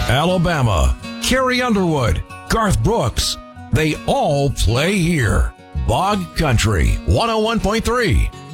Alabama, Carrie Underwood, Garth Brooks. They all play here. Bog Country 101.3